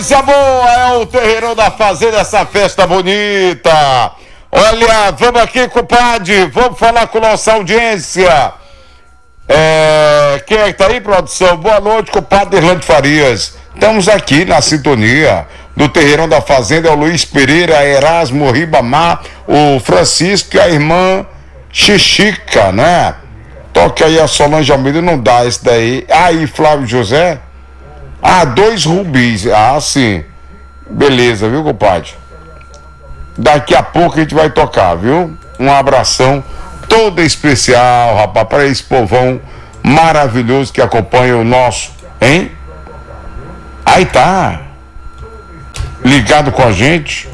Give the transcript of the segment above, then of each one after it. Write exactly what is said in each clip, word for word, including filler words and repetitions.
Coisa boa, é o Terreirão da Fazenda, essa festa bonita. Olha, vamos aqui, compadre, vamos falar com nossa audiência. É, quem é que tá aí, produção? Boa noite, compadre Erlando Farias. Estamos aqui na sintonia do Terreirão da Fazenda, é o Luiz Pereira, Erasmo Ribamar, o Francisco e a irmã Xixica, né? Toca aí a Solange Almeida, não dá esse daí. Aí, Flávio José. Ah, dois rubis. Ah, sim. Beleza, viu, compadre? Daqui a pouco a gente vai tocar, viu? Um abração todo especial, rapaz, para esse povão maravilhoso que acompanha o nosso, hein? Aí tá. Ligado com a gente.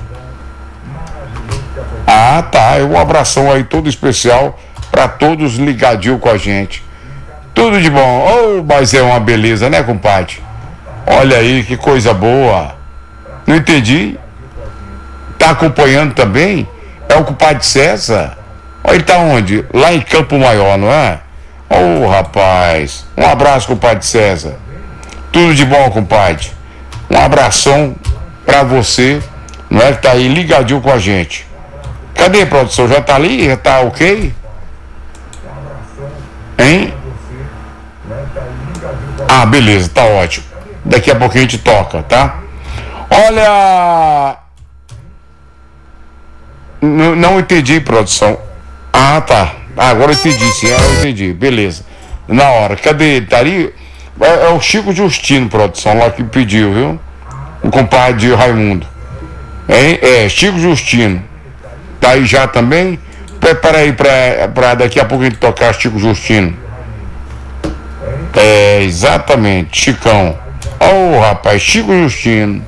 Ah, tá. Um abração aí todo especial para todos ligadinho com a gente. Tudo de bom. Oh, mas é uma beleza, né, compadre? Olha aí, que coisa boa. Não entendi. Tá acompanhando também? É o compadre César? Olha, ele tá onde? Lá em Campo Maior, não é? Ô, oh, rapaz. Um abraço, compadre César. Tudo de bom, compadre. Um abração pra você, não é? Que tá aí ligadinho com a gente. Cadê, produção? Já tá ali? Já tá ok? Hein? Ah, beleza, tá ótimo. Daqui a pouquinho a gente toca, tá? Olha... N- não entendi, produção. Ah, tá. Ah, agora eu entendi, sim. Ah, eu entendi. Beleza. Na hora. Cadê ele? Tá ali? É, é o Chico Justino, produção, lá que pediu, viu? O compadre de Raimundo. Hein? É, Chico Justino. Tá aí já também? Prepara aí pra, pra daqui a pouco a gente tocar Chico Justino. É, exatamente, Chicão. Oh, rapaz, Chico Justino.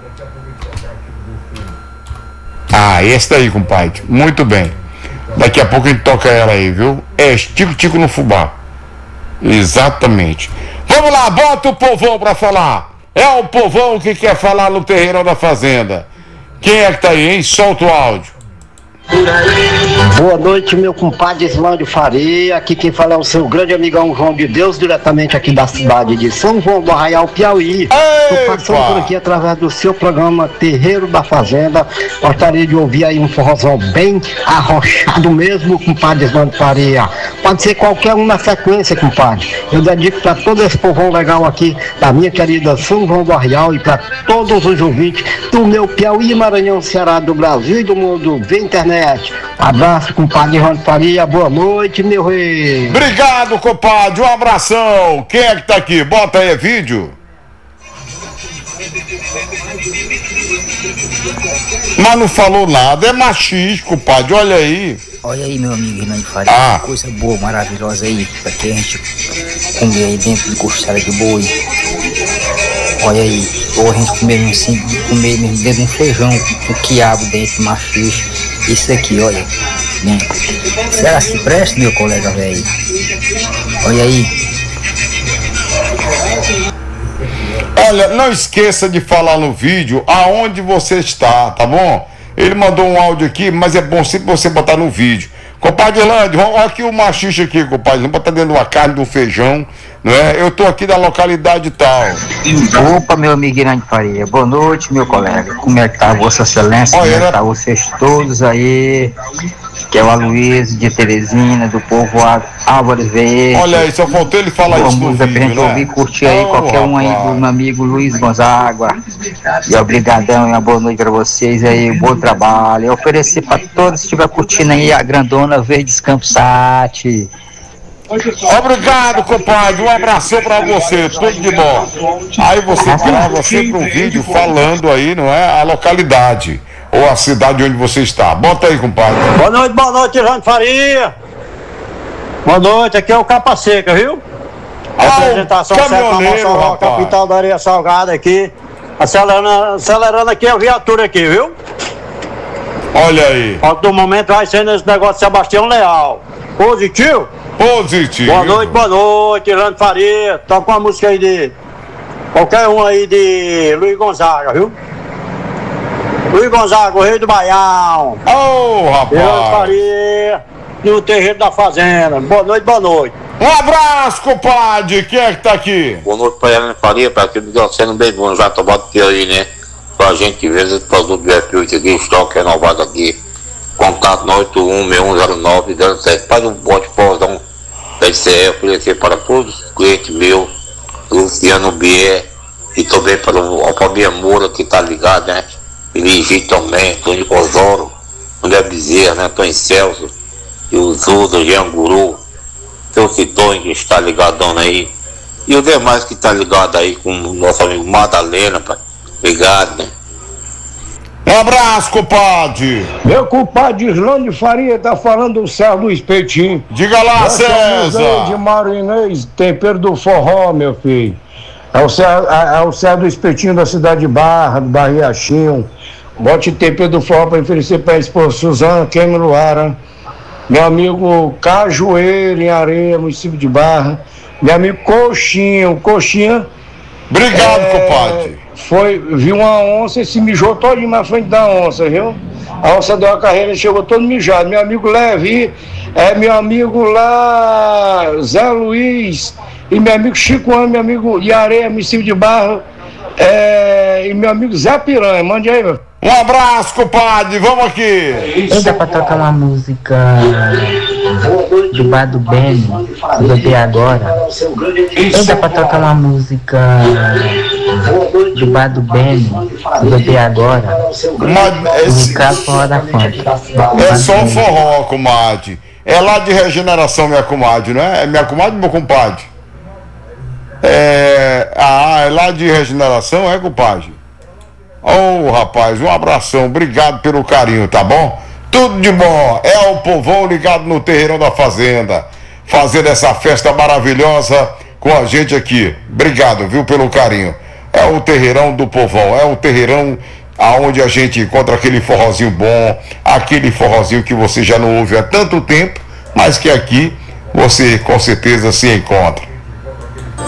Ah, esse daí, compadre. Muito bem. Daqui a pouco a gente toca ela aí, viu? É, Tico Tico no Fubá. Exatamente. Vamos lá, bota o povão pra falar. É o povão que quer falar no Terreirão da Fazenda. Quem é que tá aí, hein? Solta o áudio. Boa noite, meu compadre Islândio Faria. Aqui quem fala é o seu grande amigão João de Deus, diretamente aqui da cidade de São João do Arraial, Piauí. Estou passando por aqui através do seu programa Terreiro da Fazenda. Gostaria de ouvir aí um forrozão bem arrochado mesmo, compadre Islândio Faria. Pode ser qualquer um na sequência, compadre. Eu dedico para todo esse povão legal aqui da minha querida São João do Arraial e para todos os ouvintes do meu Piauí, Maranhão, Ceará, do Brasil e do mundo via internet. Abraço, compadre Rony Faria. Boa noite, meu rei. Obrigado, compadre. Um abração. Quem é que tá aqui? Bota aí, vídeo. Mas não falou nada. É machista, compadre. Olha aí. Olha aí, meu amigo Rony Faria. Ah. Coisa boa, maravilhosa aí. Pra que a gente comer aí dentro de costela de boi. Olha aí. Ou a gente comer assim, comer mesmo dentro de um feijão com quiabo dentro, machixe. Isso aqui, olha. Bem, será que presta, meu colega velho? Olha aí. Olha, não esqueça de falar no vídeo aonde você está, tá bom? Ele mandou um áudio aqui, mas é bom sempre você botar no vídeo. Compadre Erlândio, olha aqui o machixe aqui, compadre. Vamos botar dentro de uma carne, de um feijão, não é? Eu tô aqui da localidade tal. Opa, meu amigo Irã de Faria. Boa noite, meu colega. Como é que tá Vossa Excelência? Como é que tá vocês todos aí? Que é o Aloysio de Teresina, do povoado Álvares Verde. Olha aí, só faltou ele falar isso no vídeo, pra gente né? ouvir, curtir aí, Oh, qualquer um aí rapaz. do meu amigo Luiz Gonzaga. E obrigadão e uma boa noite pra vocês aí, um bom trabalho. E oferecer pra todos que estiver curtindo aí a Grandona Verdes Campos Sat. Obrigado, compadre. Um abração pra você. Tudo de bom. Aí você grava sempre um vídeo falando aí, não é? A localidade ou a cidade onde você está. Bota aí, compadre. Boa noite, boa noite, Irã Faria. Boa noite, aqui é o Capa Seca, viu? Ah, Representação o certa na caminhoneiro, nossa rapaz. capital da areia salgada aqui. Acelerando, acelerando aqui a viatura aqui, viu? Olha aí. Ó, do momento vai sendo esse negócio de Sebastião Leal. Positivo? Positivo. Boa noite, boa noite, Irã Faria. Toca uma música aí de... qualquer um aí de Luiz Gonzaga, viu? Luiz Gonzaga, o rei do Baião. Ô, Irã rapaz. Faria, no Terreiro da Fazenda. Boa noite, boa noite. Um abraço, compadre. Quem é que tá aqui? Boa noite pra Helena Faria, pra aqui do sendo bem bom, já tomado aí, né? Pra gente ver esse produto do F oito aqui, estoque renovado aqui. Contato nove oito um, seis um zero nove, zero sete. Faz um bote posão da I C E, oferecer para todos os clientes meus, Luciano Bier, e também para o Alpamia Moura, que tá ligado, né? Eligi também, Tony Cosoro, Mulher Bezerra, né? Tony Celso, e o Zuda, Jean Guru, seu Citonho, que está ligadão aí, e o demais que tá ligado aí com o nosso amigo Madalena, pai. Obrigado, né? Um abraço, compadre. Meu compadre Islândio Faria tá falando do Céu do Espetinho. Diga lá, César. De Marinês, tempero do forró, meu filho. É o Céu, é, é o Céu do Espetinho da cidade de Barra, do Barriachinho. Bote tempero do forró para oferecer para a esposa Suzana Kemi Luara. Meu amigo Cajueiro, em Areia, município de Barra. Meu amigo Coxinha, o Coxinha. Obrigado, é, compadre. Foi, viu uma onça e se mijou todinho na frente da onça, viu? A onça deu a carreira e chegou todo mijado. Meu amigo Levi, é meu amigo lá, Zé Luiz, e meu amigo Chico Ano, meu amigo Iareia, município de Barra, é, e meu amigo Zé Piranha. Mande aí, meu. Um abraço, compadre, vamos aqui. Ei, dá pra tocar uma música do Bar do Beni, do Bebê Agora. Ei, dá pra tocar uma música do Bar do Beni, do Bebê Agora. Mas esse... Ricardo Forró da Fonte. É só forró, comadre. É lá de Regeneração, minha comadre, não é? É minha comadre, meu compadre? É... Ah, é lá de Regeneração, é, compadre? Ô, oh, rapaz, um abração, obrigado pelo carinho, tá bom? Tudo de bom, é o povão ligado no Terreirão da Fazenda, fazendo essa festa maravilhosa com a gente aqui. Obrigado, viu, pelo carinho. É o Terreirão do Povão, é o Terreirão aonde a gente encontra aquele forrozinho bom, aquele forrozinho que você já não ouve há tanto tempo, mas que aqui você com certeza se encontra.